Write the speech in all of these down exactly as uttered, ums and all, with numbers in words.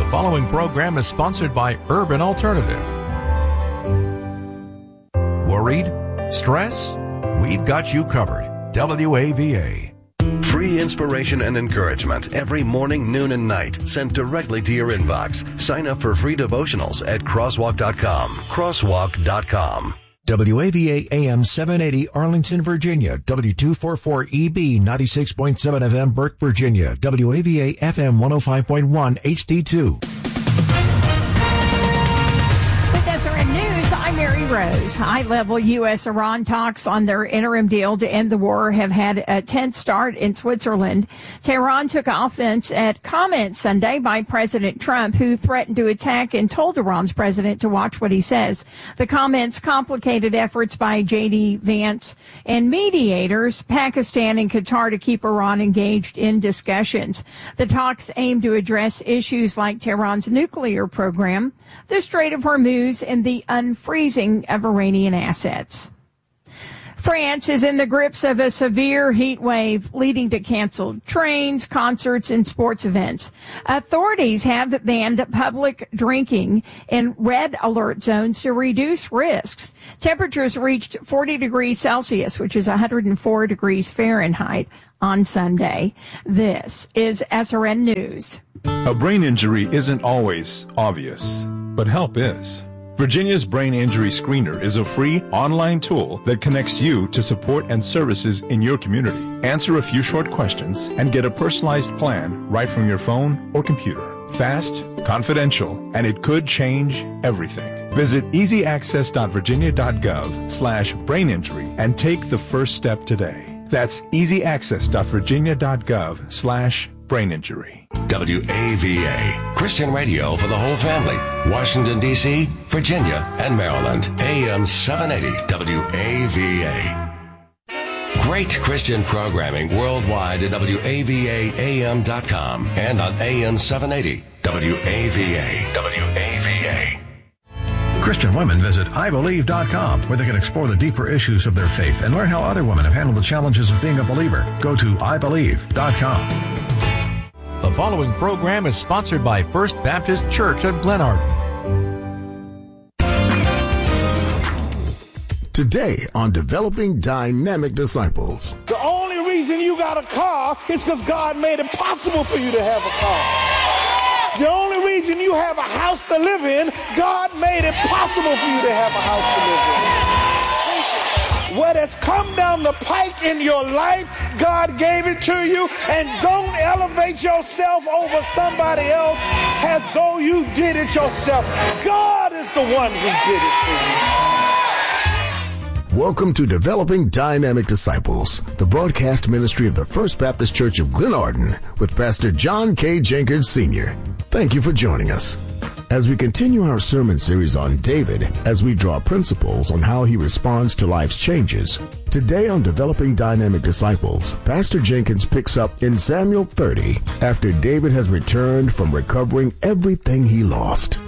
The following program is sponsored by Urban Alternative. Worried? Stress? We've got you covered. W A V A. Free inspiration and encouragement every morning, noon, and night sent directly to your inbox. Sign up for free devotionals at crosswalk dot com. crosswalk dot com. W A V A A M seven eighty Arlington, Virginia. W two forty-four E B ninety-six point seven F M Burke, Virginia. W A V A F M one oh five point one H D two. News, I'm Mary Rose. High-level U S Iran talks on their interim deal to end the war have had a tense start in Switzerland. Tehran took offense at comments Sunday by President Trump, who threatened to attack and told Iran's president to watch what he says. The comments complicated efforts by J D Vance and mediators, Pakistan and Qatar, to keep Iran engaged in discussions. The talks aim to address issues like Tehran's nuclear program, the Strait of Hormuz, and the unfreezing of Iranian assets. France is in the grips of a severe heat wave leading to canceled trains, concerts, and sports events. Authorities have banned public drinking in red alert zones to reduce risks. Temperatures reached forty degrees Celsius, which is one hundred four degrees Fahrenheit, on Sunday. This is S R N News. A brain injury isn't always obvious, but help is. Virginia's Brain Injury Screener is a free online tool that connects you to support and services in your community. Answer a few short questions and get a personalized plan right from your phone or computer. Fast, confidential, and it could change everything. Visit easyaccess.virginia.gov slash brain injury and take the first step today. That's easyaccess.virginia.gov slash brain injury. W A V A, Christian radio for the whole family. Washington, D C, Virginia, and Maryland. A M seven eighty W A V A. Great Christian programming worldwide at W A V A A M dot com and on A M seven eighty W A V A. W A V A. Christian women visit I believe dot com, where they can explore the deeper issues of their faith and learn how other women have handled the challenges of being a believer. Go to I believe dot com. The following program is sponsored by First Baptist Church of Glenarden. Today on Developing Dynamic Disciples. The only reason you got a car is because God made it possible for you to have a car. The only reason you have a house to live in, God made it possible for you to have a house to live in. What has come down the pike in your life, God gave it to you, and don't elevate yourself over somebody else as though you did it yourself. God is the one who did it for you. Welcome to Developing Dynamic Disciples, the broadcast ministry of the First Baptist Church of Glenarden with Pastor John K. Jenkins, Senior Thank you for joining us. As we continue our sermon series on David, as we draw principles on how he responds to life's changes, today on Developing Dynamic Disciples, Pastor Jenkins picks up in Samuel thirty after David has returned from recovering everything he lost.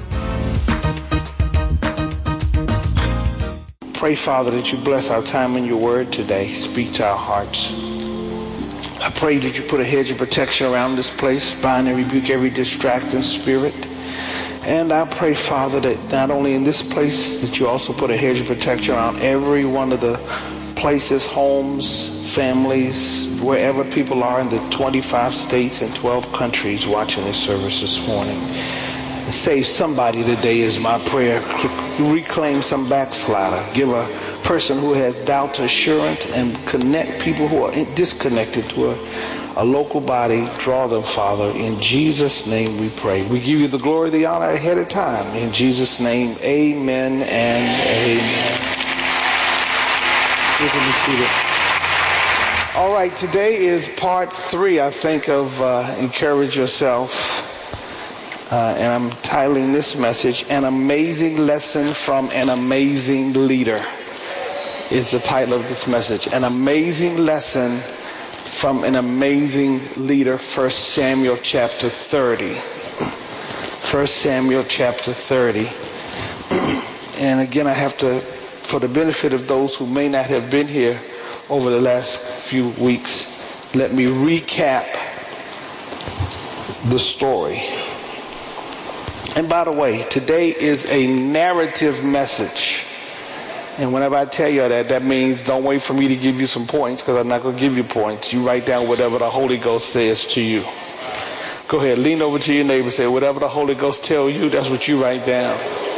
Pray, Father, that you bless our time in your word today. Speak to our hearts. I pray that you put a hedge of protection around this place, bind and rebuke every distracting spirit. And I pray, Father, that not only in this place, that you also put a hedge of protection around every one of the places, homes, families, wherever people are in the twenty-five states and twelve countries watching this service this morning. Save somebody today is my prayer. Reclaim some backslider. Give a person who has doubt assurance and connect people who are disconnected to a, a local body. Draw them, Father. In Jesus' name we pray. We give you the glory, the honor ahead of time. In Jesus' name, amen and amen. You can be seated. All right, today is part three, I think, of uh, Encourage Yourself. Uh, and I'm titling this message, An Amazing Lesson from an Amazing Leader, is the title of this message. An Amazing Lesson from an Amazing Leader, First Samuel chapter thirty. First Samuel chapter thirty. And again, I have to, for the benefit of those who may not have been here over the last few weeks, let me recap the story. And by the way, today is a narrative message. And whenever I tell you that, that means don't wait for me to give you some points, because I'm not going to give you points. You write down whatever the Holy Ghost says to you. Go ahead, lean over to your neighbor and say, whatever the Holy Ghost tells you, that's what you write down.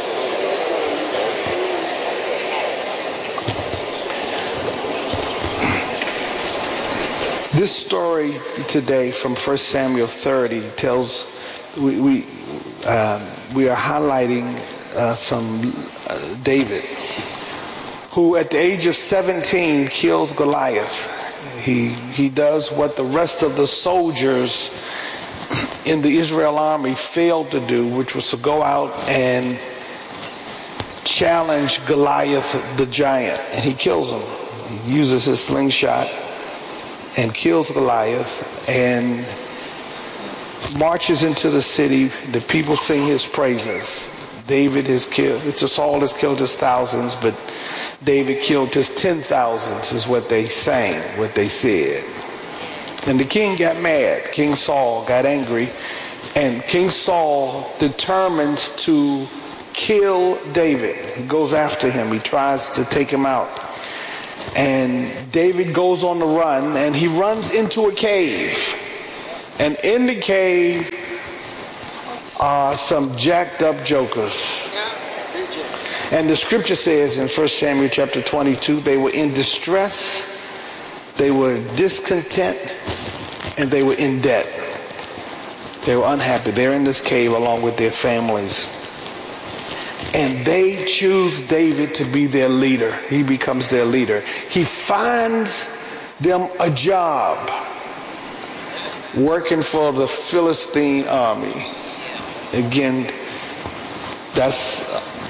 This story today from First Samuel thirty tells, we we, uh, we are highlighting uh, some uh, David, who at the age of seventeen kills Goliath. He he does what the rest of the soldiers in the Israel army failed to do, which was to go out and challenge Goliath the giant, and he kills him. He uses his slingshot and kills Goliath and marches into the city. The people sing his praises. David has killed, it's Saul has killed his thousands, but David killed his ten thousands is what they sang, what they said. And the king got mad. King Saul got angry, and King Saul determines to kill David. He goes after him. He tries to take him out. And David goes on the run, and he runs into a cave. And in the cave are some jacked up jokers. And the scripture says in First Samuel chapter twenty-two, they were in distress, they were discontent, and they were in debt. They were unhappy. They're in this cave along with their families. And they choose David to be their leader. He becomes their leader. He finds them a job working for the Philistine army. Again, that's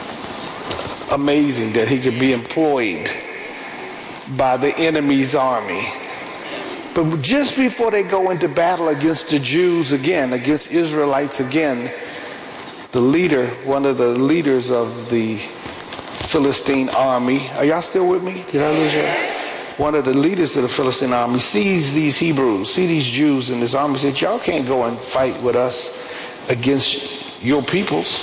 amazing that he could be employed by the enemy's army. But just before they go into battle against the Jews again, against Israelites again, the leader, one of the leaders of the Philistine army, are y'all still with me? Did I lose you? One of the leaders of the Philistine army sees these Hebrews, see these Jews in this army, said, y'all can't go and fight with us against your peoples,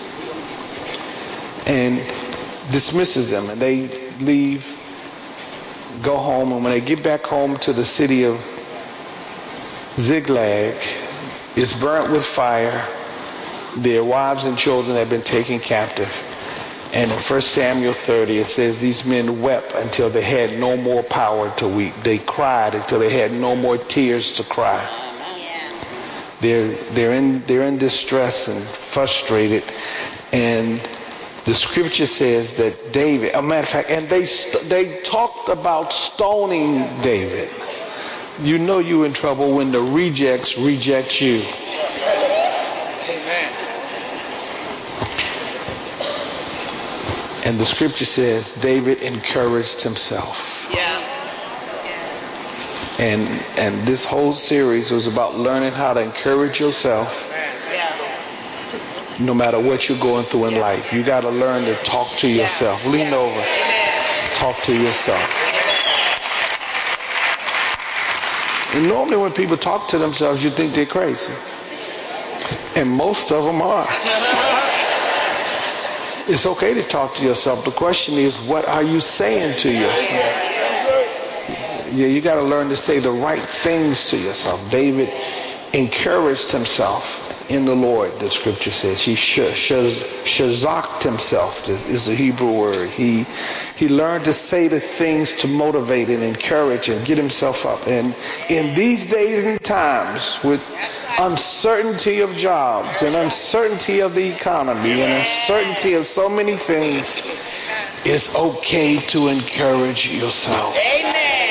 and dismisses them. And they leave, go home, and when they get back home to the city of Ziklag, it's burnt with fire. Their wives and children have been taken captive. And in First Samuel thirty, it says these men wept until they had no more power to weep. They cried until they had no more tears to cry. They're they're in they're in distress and frustrated. And the scripture says that David, a matter of fact, and they they talked about stoning David. You know you're in trouble when the rejects reject you. Amen. And the scripture says David encouraged himself. Yeah. Yes. And and this whole series was about learning how to encourage yourself. No matter what you're going through in life, you got to learn to talk to yourself. Lean over, talk to yourself. And normally when people talk to themselves, you think they're crazy. And most of them are. It's okay to talk to yourself. The question is, what are you saying to yourself? Yeah, you got to learn to say the right things to yourself. David encouraged himself in the Lord, the scripture says. He shazaked himself, is the Hebrew word. He he learned to say the things to motivate and encourage and get himself up. And in these days and times, with uncertainty of jobs and uncertainty of the economy and uncertainty of so many things, it's okay to encourage yourself. Amen.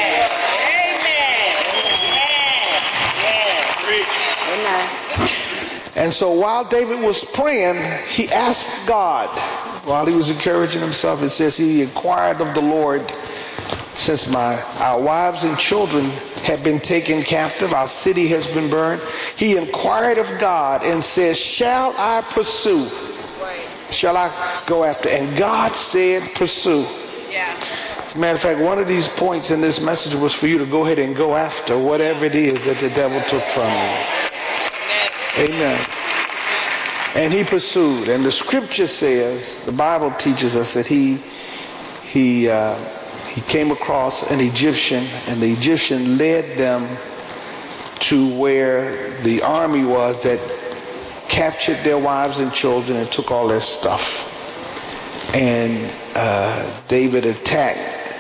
And so while David was praying, he asked God, while he was encouraging himself, it says he inquired of the Lord, since my our wives and children have been taken captive, our city has been burned. He inquired of God and said, shall I pursue? Shall I go after? And God said, pursue. Yeah. As a matter of fact, one of these points in this message was for you to go ahead and go after whatever it is that the devil took from you. Amen. And he pursued. And the scripture says, the Bible teaches us that he he uh, he came across an Egyptian, and the Egyptian led them to where the army was that captured their wives and children and took all their stuff. And uh, David attacked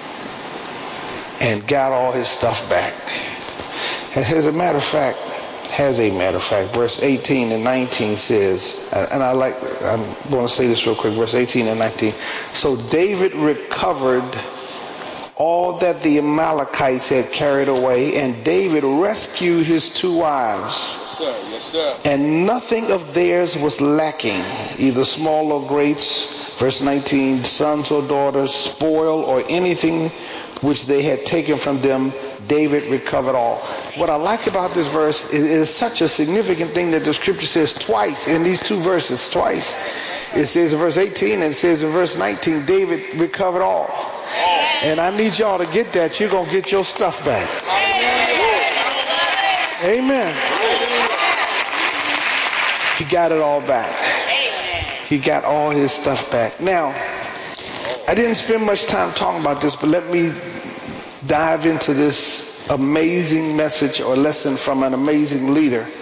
and got all his stuff back. As a matter of fact, As a matter of fact, verse eighteen and nineteen says, and I like, I'm going to say this real quick, verse eighteen and nineteen. So David recovered all that the Amalekites had carried away, and David rescued his two wives. Yes, sir. Yes, sir. And nothing of theirs was lacking, either small or great. Verse nineteen, sons or daughters, spoil, or anything which they had taken from them, David recovered all. What I like about this verse is, is such a significant thing that the scripture says twice in these two verses, twice. It says in verse eighteen and it says in verse nineteen, David recovered all. And I need y'all to get that. You're going to get your stuff back. Amen. He got it all back. He got all his stuff back. Now, I didn't spend much time talking about this, but let me dive into this amazing message or lesson from an amazing leader